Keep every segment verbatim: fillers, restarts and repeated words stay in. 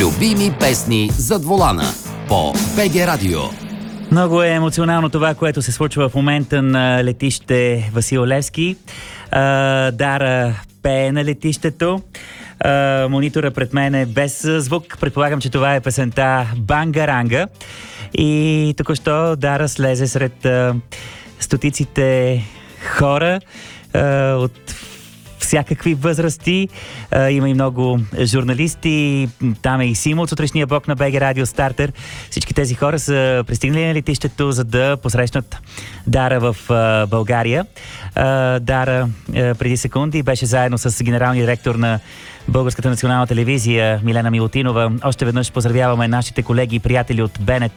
Любими песни зад волана по БГ Радио. Много е емоционално това, което се случва в момента на летище Васил Левски. А, Дара пее на летището. А, монитора пред мен е без звук. Предполагам, че това е песента Бангаранга. И току-що Дара слезе сред а, стотиците хора а, от всякакви възрасти. А, има и много журналисти. Там е и Симо от сутрешния блок на БГ Радио Стартер. Всички тези хора са пристигнали на летището, за да посрещнат Дара в а, България. А, Дара а, преди секунди беше заедно с генералния директор на Българската национална телевизия Милена Милутинова. Още веднъж поздравяваме нашите колеги и приятели от БНТ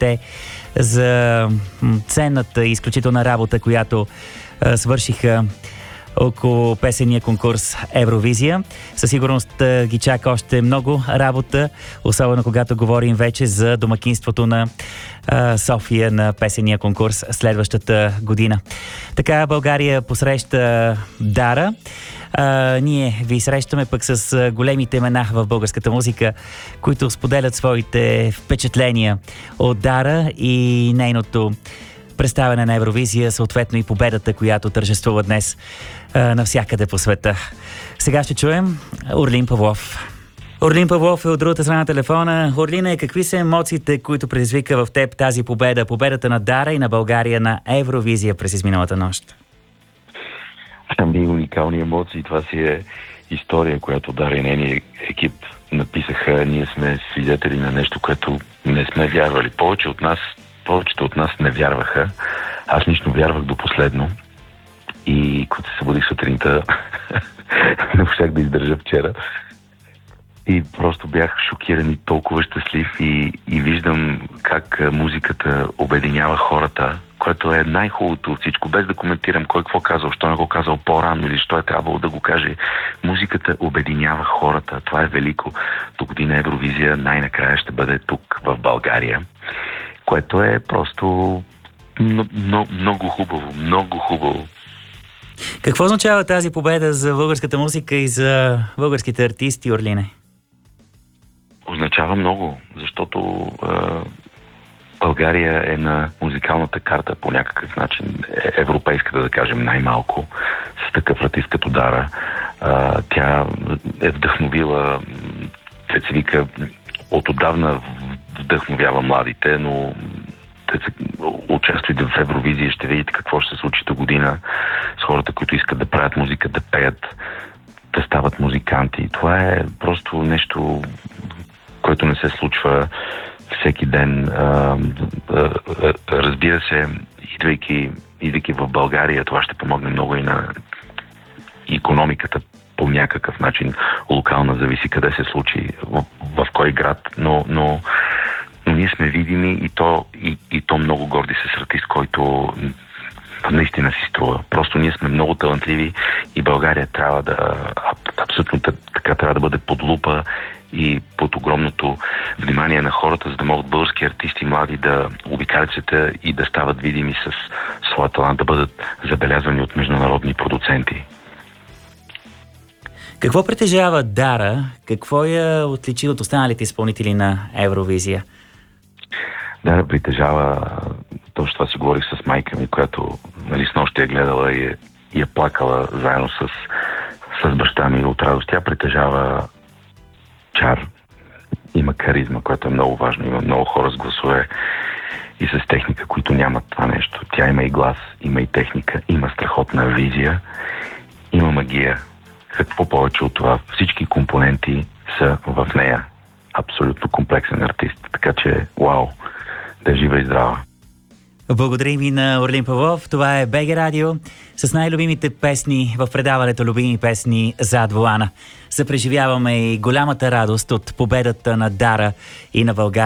за ценната и изключителна работа, която а, свършиха около песения конкурс Евровизия. Със сигурност ги чака още много работа, особено когато говорим вече за домакинството на а, София на песения конкурс следващата година. Така България посреща Дара. А, ние ви срещаме пък с големите имена в българската музика, които споделят своите впечатления от Дара и нейното представяне на Евровизия, съответно и победата, която тържествува днес а, навсякъде по света. Сега ще чуем Орлин Павлов. Орлин Павлов е от другата страна на телефона. Орлине, какви са емоциите, които предизвика в теб тази победа? Победата на Дара и на България на Евровизия през изминалата нощ. Ами уникални емоции. Това си е история, която Дара и нейния екип написаха. Ние сме свидетели на нещо, което не сме вярвали. Повече от нас Повечето от нас не вярваха. Аз лично вярвах до последно. И когато се събудих сутринта, не можах да издържа вчера. И просто бях шокиран и толкова щастлив. И, и виждам как музиката обединява хората, което е най-хубавото от всичко. Без да коментирам кой какво казал, що не го казал по-рано или що е трябвало да го каже. Музиката обединява хората. Това е велико. До година Евровизия най-накрая ще бъде тук в България. Което е просто много, много хубаво, много хубаво. Какво означава тази победа за българската музика и за българските артисти, Орлине? Означава много, защото е, България е на музикалната карта по някакъв начин, европейската, да кажем, най-малко, с такъв артист като Дара. Е, тя е вдъхновила, те се вика, от отдавна вдъхновява младите, но участвайте в Евровизия, ще видите какво ще се случи до година с хората, които искат да правят музика, да пеят, да стават музиканти. Това е просто нещо, което не се случва всеки ден. Разбира се, идвайки, идвайки в България, това ще помогне много и на икономиката по някакъв начин. Локална, зависи къде се случи, в, в кой град, но, но, но ние сме видими и то, и, и то много горди с артист, който наистина си струва. Просто ние сме много талантливи и България трябва да, абсолютно така трябва да бъде под лупа и под огромното внимание на хората, за да могат български артисти млади да обикалят света и да стават видими с своя талант, да бъдат забелязвани от международни продуценти. Какво притежава Дара? Какво я отличи от останалите изпълнители на Евровизия? Дара притежава, точно това си говорих с майка ми, която нали, с нощи е гледала и е, и е плакала заедно с, с баща ми от радост. Тя притежава чар, има харизма, което е много важно. Има много хора с гласове и с техника, които нямат това нещо. Тя има и глас, има и техника, има страхотна визия, има магия. Какво повече от това? Всички компоненти са в нея. Абсолютно комплексен артист. Така че, вау, да е жива и здрава. Благодарим и на Орлин Павлов. Това е БГ Радио с най-любимите песни в предаването Любими песни зад волана. Съпреживяваме и голямата радост от победата на Дара и на България.